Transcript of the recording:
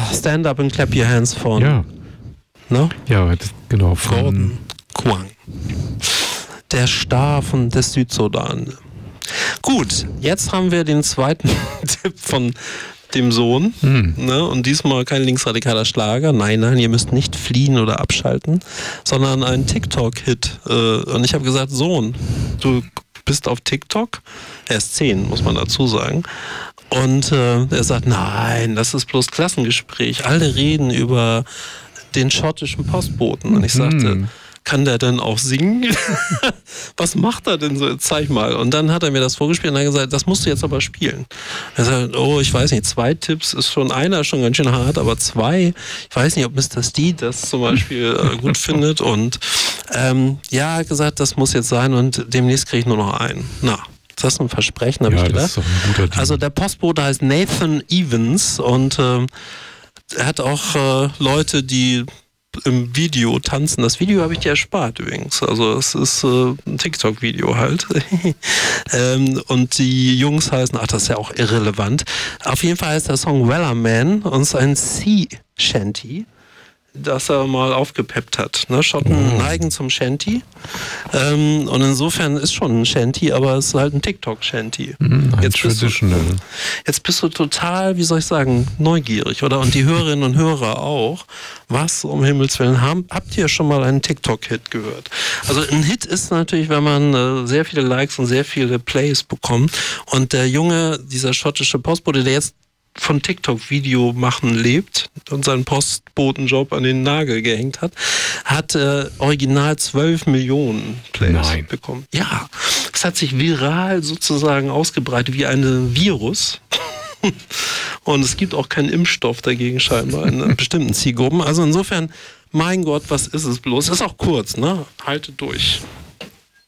Stand Up and Clap Your Hands von. Ja. Ne? Ja, genau. Gordon Kwang. Der Star des Südsudan. Gut, jetzt haben wir den zweiten Tipp von dem Sohn. Ne? Und diesmal kein linksradikaler Schlager. Nein, ihr müsst nicht fliehen oder abschalten, sondern ein TikTok-Hit. Und ich habe gesagt, Sohn, du bist auf TikTok? Er ist 10, muss man dazu sagen. Und er sagt, nein, das ist bloß Klassengespräch. Alle reden über den schottischen Postboten. Und ich sagte, kann der denn auch singen? Was macht er denn so? Zeig mal. Und dann hat er mir das vorgespielt und hat gesagt, das musst du jetzt aber spielen. Er sagt, oh, ich weiß nicht, 2 Tipps ist schon, einer schon ganz schön hart, aber 2, ich weiß nicht, ob Mr. Steed das zum Beispiel gut findet. Und ja, hat gesagt, das muss jetzt sein und demnächst kriege ich nur noch einen. Na, das ist ein Versprechen, habe ich gedacht. Das ist doch ein guter Ding. Also der Postbote heißt Nathan Evans und er hat auch Leute, die im Video tanzen. Das Video habe ich dir erspart übrigens. Also es ist ein TikTok-Video halt. Und die Jungs heißen, das ist ja auch irrelevant. Auf jeden Fall heißt der Song Wellerman und ist ein Sea Shanty, das er mal aufgepeppt hat. Ne? Schotten neigen zum Shanty. Und insofern ist schon ein Shanty, aber es ist halt ein TikTok-Shanty. Jetzt bist du total, wie soll ich sagen, neugierig, oder? Und die Hörerinnen und Hörer auch. Was um Himmels Willen habt ihr schon mal einen TikTok-Hit gehört? Also ein Hit ist natürlich, wenn man sehr viele Likes und sehr viele Plays bekommt. Und der Junge, dieser schottische Postbote, der jetzt von TikTok-Video machen lebt und seinen Postbotenjob an den Nagel gehängt hat original 12 Millionen Plays bekommen. Ja, es hat sich viral sozusagen ausgebreitet wie ein Virus. Und es gibt auch keinen Impfstoff dagegen scheinbar in bestimmten Zielgruppen. Also insofern, mein Gott, was ist es bloß? Ist auch kurz, ne? Haltet durch.